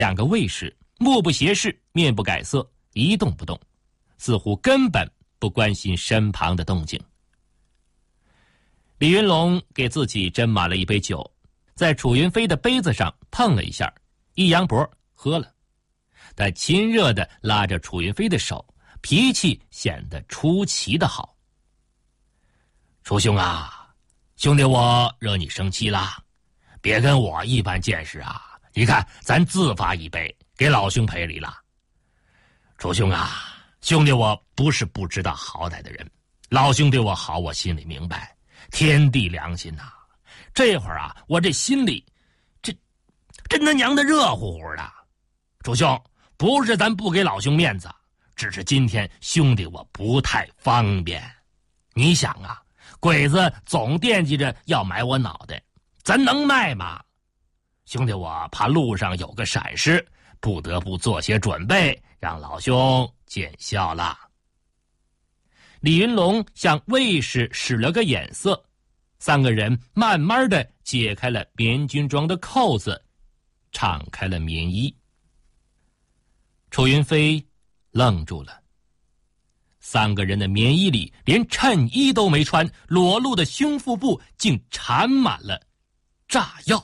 两个卫士目不斜视，面不改色，一动不动，似乎根本不关心身旁的动静。李云龙给自己斟满了一杯酒，在楚云飞的杯子上碰了一下，一扬脖喝了。他亲热地拉着楚云飞的手，脾气显得出奇的好。楚兄啊，兄弟我惹你生气啦，别跟我一般见识啊！你看咱自罚一杯，给老兄赔礼了。楚兄啊，兄弟我不是不知道好歹的人，老兄对我好我心里明白，天地良心呐。这会儿啊，我这心里这他娘的热乎乎的。楚兄，不是咱不给老兄面子，只是今天兄弟我不太方便。你想啊，鬼子总惦记着要买我脑袋，咱能卖吗？兄弟我怕路上有个闪失，不得不做些准备，让老兄见笑了。李云龙向卫士使了个眼色，三个人慢慢地解开了棉军装的扣子，敞开了棉衣。楚云飞愣住了，三个人的棉衣里连衬衣都没穿，裸露的胸腹部竟缠满了炸药。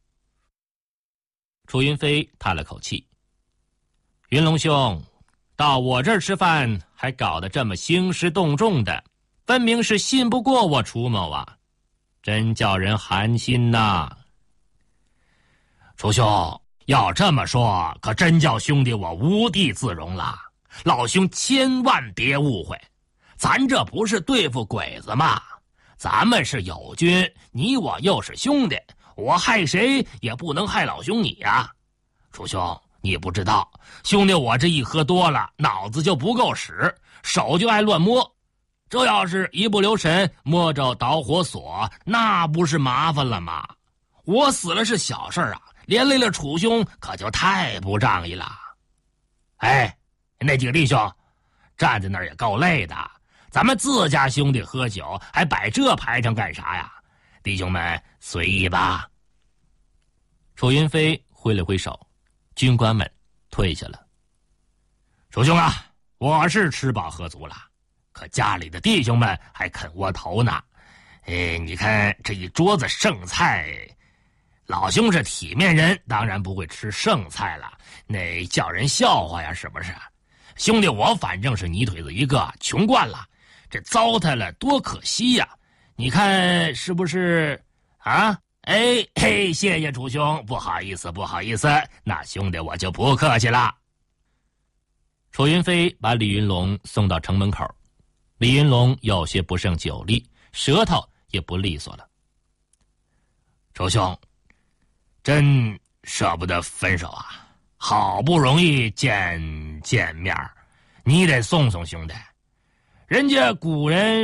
楚云飞叹了口气，云龙兄，到我这儿吃饭还搞得这么兴师动众的，分明是信不过我楚某啊，真叫人寒心呐。楚兄，要这么说，可真叫兄弟我无地自容了。老兄千万别误会，咱这不是对付鬼子吗？咱们是友军，你我又是兄弟，我害谁也不能害老兄你呀。楚兄，你不知道，兄弟我这一喝多了，脑子就不够使，手就爱乱摸，这要是一不留神摸着导火索，那不是麻烦了吗？我死了是小事啊，连累了楚兄可就太不仗义了。哎，那几个弟兄站在那儿也够累的，咱们自家兄弟喝酒还摆这排场干啥呀？弟兄们随意吧。楚云飞挥了挥手，军官们退下了。楚兄啊，我是吃饱喝足了，可家里的弟兄们还啃窝头呢。你看这一桌子剩菜，老兄是体面人，当然不会吃剩菜了，那叫人笑话呀，是不是？兄弟我反正是泥腿子一个，穷惯了，这糟蹋了多可惜呀！你看是不是啊？哎嘿，谢谢楚兄，不好意思不好意思，那兄弟我就不客气了。楚云飞把李云龙送到城门口，李云龙有些不胜酒力，舌头也不利索了。楚兄，真舍不得分手啊，好不容易见面，你得送送兄弟。人家古人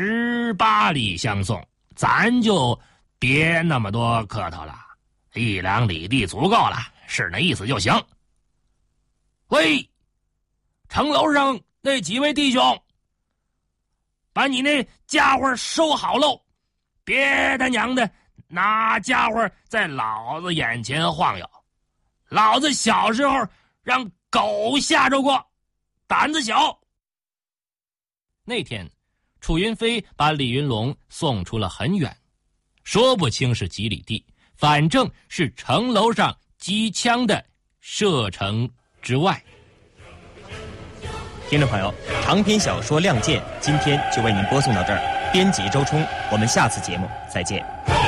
18里相送，咱就别那么多客套了，1两里地足够了，是那意思就行。喂，城楼上那几位弟兄，把你那家伙收好喽，别他娘的拿家伙在老子眼前晃悠。老子小时候让狗吓着过，胆子小。那天楚云飞把李云龙送出了很远，说不清是几里地，反正是城楼上机枪的射程之外。 听众朋友，长篇小说《亮剑》今天就为您播送到这儿，编辑周冲，我们下次节目再见。